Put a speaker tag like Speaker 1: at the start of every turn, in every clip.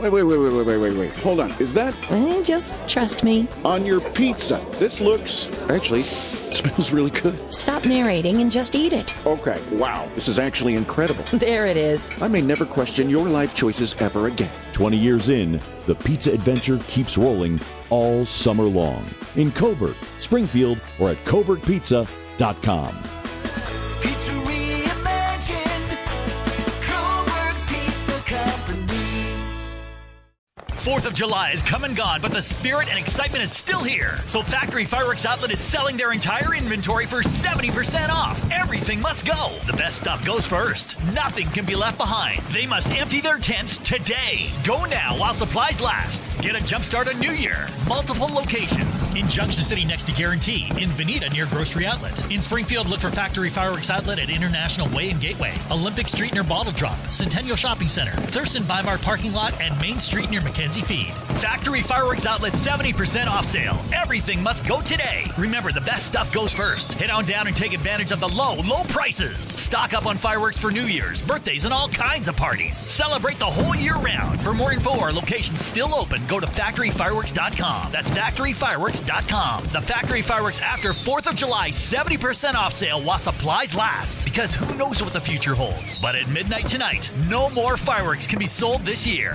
Speaker 1: Wait. Hold on. Is that
Speaker 2: Just trust me.
Speaker 1: on your pizza? This looks... Actually, smells really good.
Speaker 2: Stop narrating and just eat it.
Speaker 1: Okay, wow. This is actually incredible.
Speaker 2: There it is.
Speaker 1: I may never question your life choices ever again.
Speaker 3: 20 years in, the pizza adventure keeps rolling all summer long. In Coburg, Springfield, or at CoburgPizza.com.
Speaker 4: Pizza reimagined, Coburg Pizza Company.
Speaker 5: 4th of July is come and gone, but the spirit and excitement is still here. So Factory Fireworks Outlet is selling their entire inventory for 70% off. Everything must go. The best stuff goes first. Nothing can be left behind. They must empty their tents today. Go now while supplies last. Get a jump start on New Year. Multiple locations. In Junction City next to Guarantee. In Veneta near Grocery Outlet. In Springfield, look for Factory Fireworks Outlet at International Way and Gateway. Olympic Street near Bottle Drop. Centennial Shopping Center. Thurston Weimar Parking Lot and Main Street near Mackenzie Feed. Factory Fireworks Outlet 70% off sale. Everything must go today. Remember, the best stuff goes first. Head on down and take advantage of the low prices. Stock up on fireworks for New Year's, birthdays, and all kinds of parties. Celebrate the whole year round. For more info or locations still open, go to factoryfireworks.com. That's factoryfireworks.com. The Factory Fireworks after 4th of July 70% off sale while supplies last. Because who knows what the future holds. But at midnight tonight, no more fireworks can be sold this year.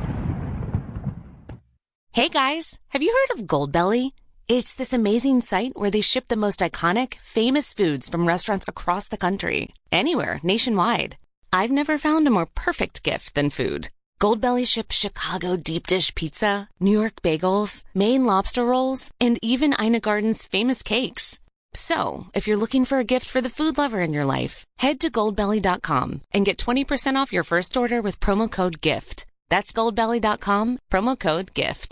Speaker 6: Hey guys, have you heard of Goldbelly? It's this amazing site where they ship the most iconic, famous foods from restaurants across the country. Anywhere, nationwide. I've never found a more perfect gift than food. Goldbelly ships Chicago deep dish pizza, New York bagels, Maine lobster rolls, and even Ina Garden's famous cakes. So, if you're looking for a gift for the food lover in your life, head to goldbelly.com and get 20% off your first order with promo code GIFT. That's goldbelly.com, promo code GIFT.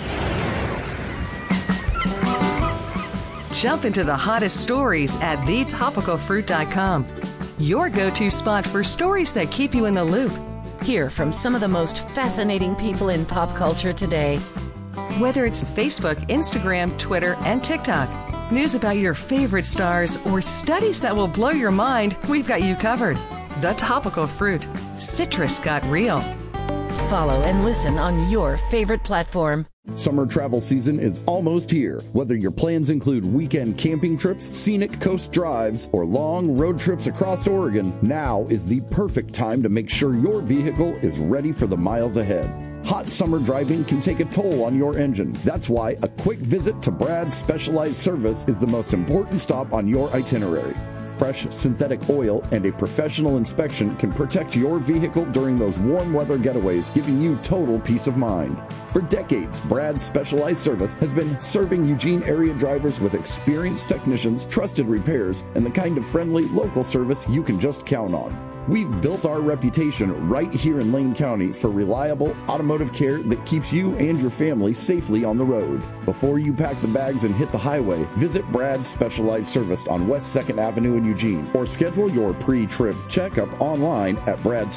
Speaker 7: Jump into the hottest stories at thetopicalfruit.com. Your go-to spot for stories that keep you in the loop.
Speaker 2: Hear from some of the most fascinating people in pop culture today.
Speaker 7: Whether it's Facebook, Instagram, Twitter, and TikTok, news about your favorite stars, or studies that will blow your mind, we've got you covered. The Topical Fruit. Citrus got real.
Speaker 2: Follow and listen on your favorite platform.
Speaker 8: Summer travel season is almost here. Whether your plans include weekend camping trips, scenic coast drives, or long road trips across Oregon, now is the perfect time to make sure your vehicle is ready for the miles ahead. Hot summer driving can take a toll on your engine. That's why a quick visit to Brad's Specialized Service is the most important stop on your itinerary. Fresh synthetic oil and a professional inspection can protect your vehicle during those warm weather getaways, giving you total peace of mind. For decades, Brad's Specialized Service has been serving Eugene area drivers with experienced technicians, trusted repairs, and the kind of friendly local service you can just count on. We've built our reputation right here in Lane County for reliable automotive care that keeps you and your family safely on the road. Before you pack the bags and hit the highway, visit Brad's Specialized Service on West 2nd Avenue in Eugene, or schedule your pre-trip checkup online at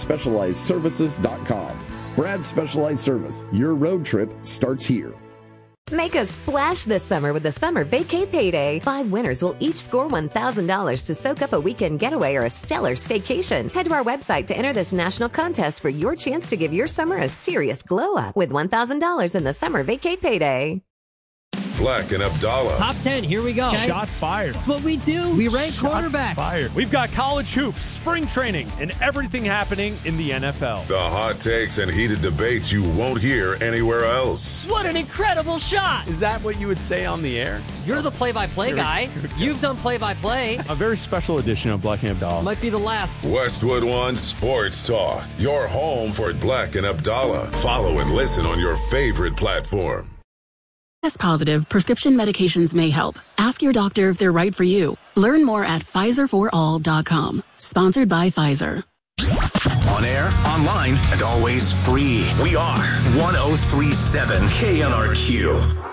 Speaker 8: bradspecializedservices.com. Brad's Specialized Service. Your road trip starts here.
Speaker 9: Make a splash this summer with the Summer Vacay Payday. 5 winners will each score $1,000 to soak up a weekend getaway or a stellar staycation. Head to our website to enter this national contest for your chance to give your summer a serious glow up with $1,000 in the Summer Vacay Payday.
Speaker 10: Black and Abdallah.
Speaker 11: Top 10, here we go.
Speaker 12: Okay. Shots fired.
Speaker 11: That's what we do. We rank quarterbacks.
Speaker 12: Fired. We've got college hoops, spring training, and everything happening in the NFL.
Speaker 10: The hot takes and heated debates you won't hear anywhere else.
Speaker 11: What an incredible shot.
Speaker 12: Is that what you would say on the air?
Speaker 11: You're the play-by-play guy. You've done play-by-play.
Speaker 12: A very special edition of Black and Abdallah.
Speaker 11: Might be the last.
Speaker 10: Westwood One Sports Talk. Your home for Black and Abdallah. Follow and listen on your favorite platform.
Speaker 13: Test positive, prescription medications may help. Ask your doctor if they're right for you. Learn more at PfizerForAll.com. Sponsored by Pfizer.
Speaker 14: On air, online, and always free. We are 1037 KNRQ.